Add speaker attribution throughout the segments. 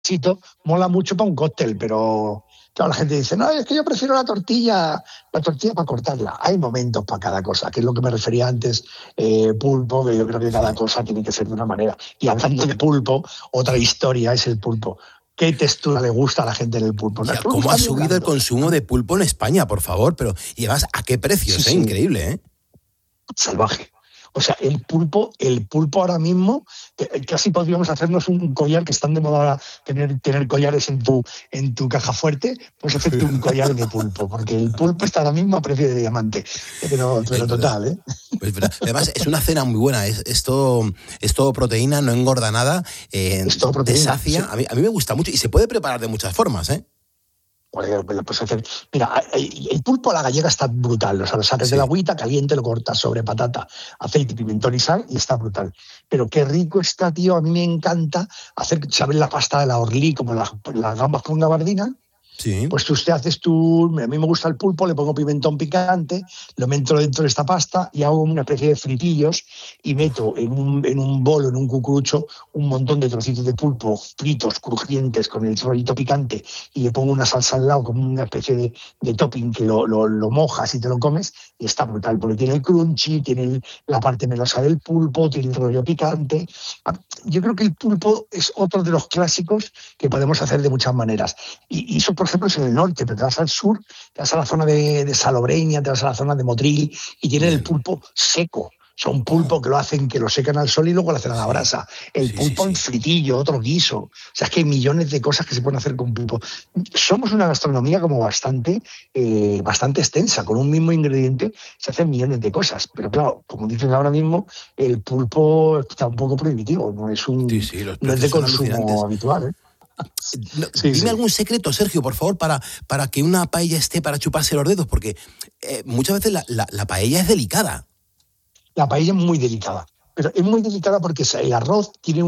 Speaker 1: mola mucho para un cóctel, pero claro, la gente dice, no, es que yo prefiero la tortilla para cortarla. Hay momentos para cada cosa, que es lo que me refería antes, pulpo, que yo creo que cada
Speaker 2: Sí.
Speaker 1: cosa tiene que ser de una manera. Y hablando de pulpo, otra historia es el pulpo. ¿Qué textura le gusta a la gente en el pulpo? ¿No? El
Speaker 2: Ya,
Speaker 1: pulpo
Speaker 2: ¿cómo ha
Speaker 1: está muy
Speaker 2: subido el
Speaker 1: blando.
Speaker 2: consumo de pulpo en España, por favor? Pero, y además, ¿a qué
Speaker 1: Sí,
Speaker 2: precios, eh?
Speaker 1: sí.
Speaker 2: Increíble, ¿eh?
Speaker 1: Salvaje. O sea, el pulpo ahora mismo, casi podríamos hacernos un collar, que están de moda ahora tener collares en tu caja fuerte, pues hacerte un collar de pulpo, porque el pulpo está ahora mismo a precio de diamante. Pero
Speaker 2: Es verdad.
Speaker 1: total, ¿eh?
Speaker 2: Es verdad. Además, es una cena muy buena. Es todo proteína, no engorda nada,
Speaker 1: Es todo
Speaker 2: te
Speaker 1: proteína.
Speaker 2: sacia.
Speaker 1: Sí.
Speaker 2: A mí me gusta mucho y se puede preparar de muchas formas, ¿eh?
Speaker 1: Lo puedes hacer. Mira, el pulpo a la gallega está brutal. O sea, lo sacas de la
Speaker 2: Sí.
Speaker 1: agüita, caliente, lo cortas sobre patata, aceite, pimentón y sal y está brutal. Pero qué rico está, tío. A mí me encanta hacer, ¿sabes? La pasta de la Orly, como las gambas con gabardina.
Speaker 2: Sí.
Speaker 1: Pues tú te haces a mí me gusta el pulpo, le pongo pimentón picante, lo meto dentro de esta pasta y hago una especie de fritillos y meto en un bol o en un cucurucho un montón de trocitos de pulpo fritos, crujientes, con el rollito picante y le pongo una salsa al lado como una especie de topping que lo mojas y te lo comes y está brutal, porque tiene el crunchy, tiene la parte melosa del pulpo, tiene el rollo picante. Yo creo que el pulpo es otro de los clásicos que podemos hacer de muchas maneras. Y eso, por ejemplo, es en el norte, pero te vas al sur, te vas a la zona de Salobreña, te vas a la zona de Motril y tienen el
Speaker 2: Bien.
Speaker 1: pulpo seco. Son
Speaker 2: Oh,
Speaker 1: pulpo que lo secan al sol y luego lo hacen a la
Speaker 2: sí.
Speaker 1: brasa. El
Speaker 2: Sí, sí,
Speaker 1: pulpo en
Speaker 2: sí.
Speaker 1: fritillo, otro guiso. O sea, es que hay millones de cosas que se pueden hacer con pulpo. Somos una gastronomía como bastante extensa. Con un mismo ingrediente se hacen millones de cosas. Pero claro, como dices ahora mismo, el pulpo está un poco prohibitivo.
Speaker 2: Sí, sí, los
Speaker 1: No es
Speaker 2: precios
Speaker 1: de
Speaker 2: son
Speaker 1: consumo
Speaker 2: alucinantes.
Speaker 1: habitual, ¿eh? Sí,
Speaker 2: Dime
Speaker 1: sí.
Speaker 2: algún secreto, Sergio, por favor, para que una paella esté para chuparse los dedos, porque muchas veces la paella es delicada.
Speaker 1: La paella es muy delicada, pero es muy delicada porque el arroz tiene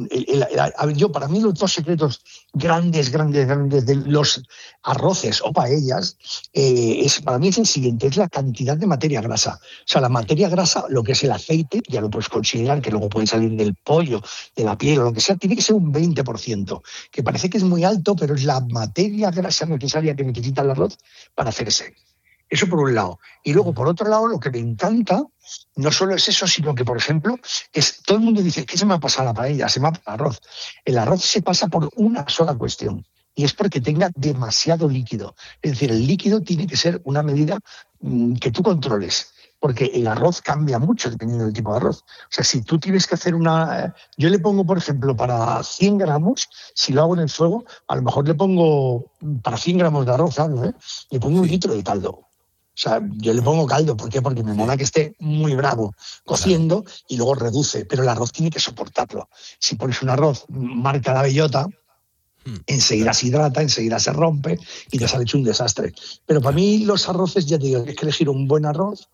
Speaker 1: a ver, para mí los dos secretos grandes, grandes, grandes de los arroces o paellas, para mí es el siguiente, es la cantidad de materia grasa. O sea, la materia grasa, lo que es el aceite, ya lo puedes considerar, que luego puede salir del pollo, de la piel o lo que sea, tiene que ser un 20%, que parece que es muy alto, pero es la materia grasa necesaria que necesita el arroz para hacerse. Eso por un lado. Y luego, por otro lado, lo que me encanta no solo es eso, sino que, por ejemplo, todo el mundo dice, ¿qué se me ha pasado la paella? Se me ha pasado el arroz. El arroz se pasa por una sola cuestión, y es porque tenga demasiado líquido. Es decir, el líquido tiene que ser una medida que tú controles, porque el arroz cambia mucho dependiendo del tipo de arroz. O sea, si tú tienes que hacer yo le pongo, por ejemplo, para 100 gramos, si lo hago en el fuego, a lo mejor le pongo, para 100 gramos de arroz, ¿sabes? Le pongo un
Speaker 2: Sí.
Speaker 1: litro de caldo. O sea, yo le
Speaker 2: Oh,
Speaker 1: pongo caldo, ¿por qué? Porque me
Speaker 2: sí,
Speaker 1: mola que esté muy bravo
Speaker 2: claro.
Speaker 1: cociendo y luego reduce, pero el arroz tiene que soportarlo. Si pones un arroz marca la bellota, enseguida
Speaker 2: Claro,
Speaker 1: se hidrata, enseguida se rompe y te
Speaker 2: claro,
Speaker 1: sale hecho un desastre. Pero para
Speaker 2: claro.
Speaker 1: mí los arroces, ya te digo, tienes que elegir un buen arroz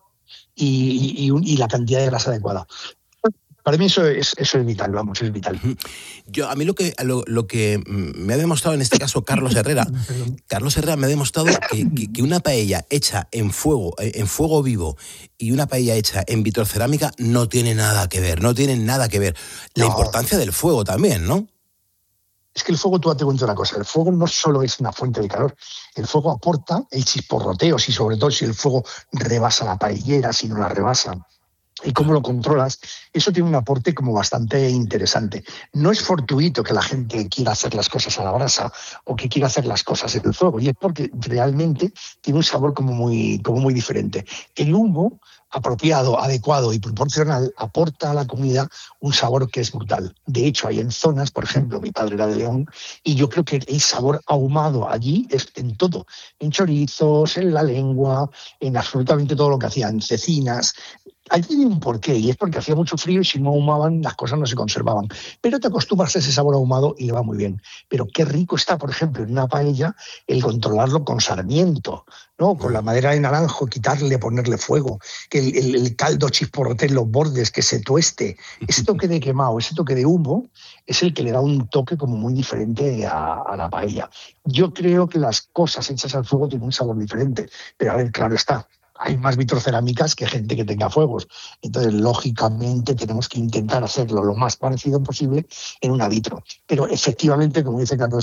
Speaker 1: y la cantidad de grasa adecuada. Para mí eso es vital, vamos, es vital.
Speaker 2: A mí lo que me ha demostrado en este caso
Speaker 1: Perdón.
Speaker 2: Carlos Herrera me ha demostrado que una paella hecha en fuego vivo y una paella hecha en vitrocerámica no tiene nada que ver, no tienen nada que ver. La
Speaker 1: No,
Speaker 2: importancia del fuego también, ¿no?
Speaker 1: es que el fuego, tú date cuenta de una cosa, el fuego no solo es una fuente de calor, el fuego aporta el chisporroteo, si sobre todo si el fuego rebasa la paellera, si no la rebasa, y cómo
Speaker 2: Claro.
Speaker 1: lo controlas, eso tiene un aporte como bastante interesante. No es fortuito que la gente quiera hacer las cosas a la brasa o que quiera hacer las cosas en el fuego, y es porque realmente tiene un sabor como muy diferente. El humo apropiado, adecuado y proporcional aporta a la comida un sabor que es brutal. De hecho, hay en zonas, por ejemplo, mi padre era de León, y yo creo que el sabor ahumado allí es en todo, en chorizos, en la lengua, en absolutamente todo lo que hacían, cecinas. Ahí tiene un porqué, y es porque hacía mucho frío y si no ahumaban las cosas no se conservaban. Pero te acostumbras a ese sabor ahumado y le va muy bien. Pero qué rico está, por ejemplo, en una paella el controlarlo con sarmiento, ¿no? Con la
Speaker 2: Oh,
Speaker 1: madera de naranjo, quitarle, ponerle fuego, que el caldo chisporrote en los bordes, que se tueste. Ese toque de quemado, ese toque de humo, es el que le da un toque como muy diferente a la paella. Yo creo que las cosas hechas al fuego tienen un sabor diferente, pero a ver, claro está. hay más vitrocerámicas que gente que tenga fuegos. Entonces, lógicamente, tenemos que intentar hacerlo lo más parecido posible en una vitro. Pero efectivamente, como dice Carlos